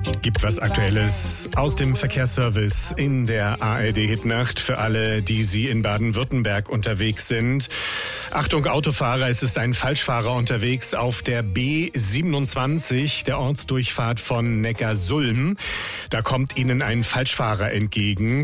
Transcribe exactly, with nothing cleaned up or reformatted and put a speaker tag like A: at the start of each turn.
A: Gibt was Aktuelles aus dem Verkehrsservice in der A R D-Hitnacht für alle, die Sie in Baden-Württemberg unterwegs sind. Achtung Autofahrer, es ist ein Falschfahrer unterwegs auf der B siebenundzwanzig, der Ortsdurchfahrt von Neckarsulm. Da kommt Ihnen ein Falschfahrer entgegen.